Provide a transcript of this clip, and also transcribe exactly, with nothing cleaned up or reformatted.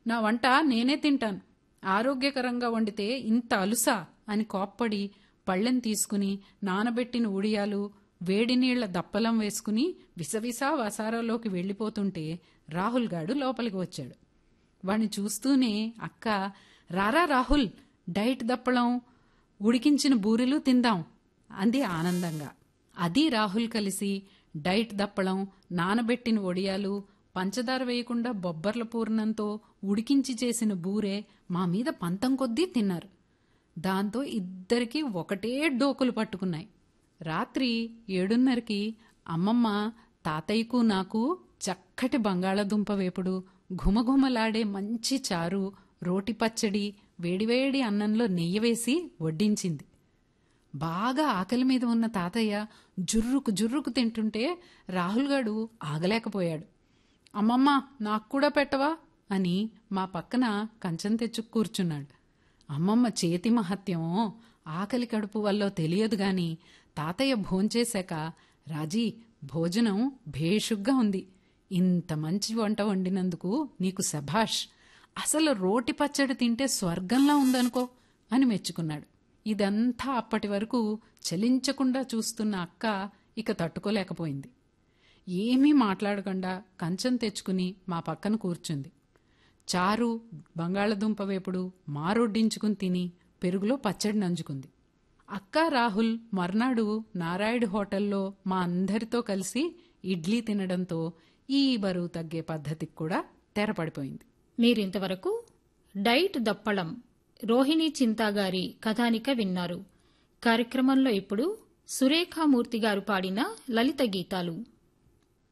నా వంట నేనే తింటాను. ఆరోగ్యకరంగా వండితే ఇంత అలుసా అని కోప్పడి పళ్ళెం తీసుకుని నానబెట్టిన ఉడియాలు వేడి నీళ్ల దప్పలం వేసుకుని విసవిసా వసారాలోకి వెళ్ళిపోతుంటే రాహుల్ గాడు లోపలికి వచ్చాడు. వాణ్ణి చూస్తూనే అక్క, రారా రాహుల్, డైట్ దప్పలం ఉడికించిన బూరెలు తిందాం అంది ఆనందంగా. అది రాహుల్ కలిసి డైట్ దప్పలం, నానబెట్టిన వడియాలు, పంచదార వేయకుండా బొబ్బర్ల పూర్ణంతో ఉడికించి చేసిన బూరె మా మీద పంతం కొద్దీ తిన్నారు. దాంతో ఇద్దరికీ ఒకటే డోకులు పట్టుకున్నాయి. రాత్రి ఏడున్నరకి అమ్మమ్మ తాతయ్యకు నాకు చక్కటి బంగాళదుంప వేపుడు, ఘుమఘుమలాడే మంచి చారు, రోటి పచ్చడి వేడివేడి అన్నంలో నెయ్యి వేసి వడ్డించింది. బాగా ఆకలి మీద ఉన్న తాతయ్య జుర్రుకు జుర్రుకు తింటుంటే రాహుల్ గాడు ఆగలేకపోయాడు. అమ్మమ్మ, నాకు కూడా పెట్టవా అని మా పక్కన కంచం తెచ్చు కూర్చున్నాడు. అమ్మమ్మ చేతి మహత్యం ఆకలి కడుపు వల్ల తెలియదు గాని తాతయ్య భోంచేశాక, రాజీ, భోజనం భేషుగ్గా ఉంది. ఇంత మంచి వంట వండినందుకు నీకు శభాష్. అసలు రోటి పచ్చడి తింటే స్వర్గంలా ఉందనుకో అని మెచ్చుకున్నాడు. ఇదంతా అప్పటి వరకు చలించకుండా చూస్తున్న అక్క ఇక తట్టుకోలేకపోయింది. ఏమీ మాట్లాడకుండా కంచం తెచ్చుకుని మా పక్కన కూర్చుంది. చారు, బంగాళదుంప వేపుడు మారొడ్డించుకుని తిని పెరుగులో పచ్చడి నంజుకుంది. అక్క, రాహుల్ మర్నాడు నారాయుడు హోటల్లో మా అందరితో కలిసి ఇడ్లీ తినడంతో ఈ బరువు తగ్గే పద్ధతికి కూడా తెరపడిపోయింది. మీరింతవరకు డైట్ దప్పడం రోహిణి చింతాగారి కథానిక విన్నారు. కార్యక్రమంలో ఇప్పుడు సురేఖామూర్తి గారు పాడిన లలిత గీతాలు.